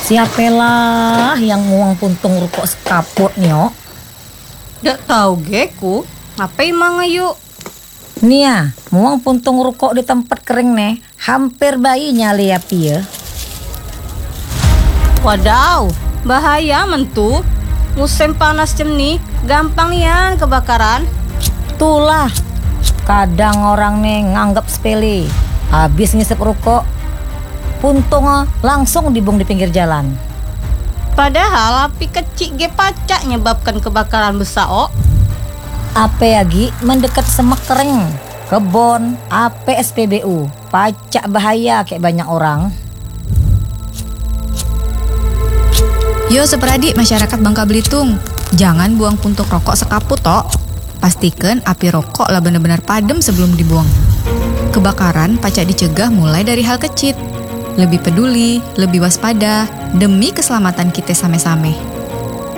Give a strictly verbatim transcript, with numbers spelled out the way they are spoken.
Siapalah yang nguang puntung rokok sekaput nyo? Dak tahu geku, ngapain mang yuk? Nia, muang puntung rokok di tempat kering nih, hampir bayi nyali api ya. Wadaw, bahaya mentu. Musim panas cemni, gampang nian kebakaran. Tulah, kadang orang nih nganggap sepele. Habis ngisep rokok, puntung langsung dibung di pinggir jalan. Padahal api kecil ge pacak nyebabkan kebakaran besar ok. Ape lagi mendekat semak kering, kebon, ape S P B U, pacak bahaya kayak banyak orang. Yo seperadik masyarakat Bangka Belitung, jangan buang puntung rokok sekaput tok. Pastikan api rokok lah benar-benar padam sebelum dibuang. Kebakaran pacak dicegah mulai dari hal kecil. Lebih peduli, lebih waspada, demi keselamatan kita same-same.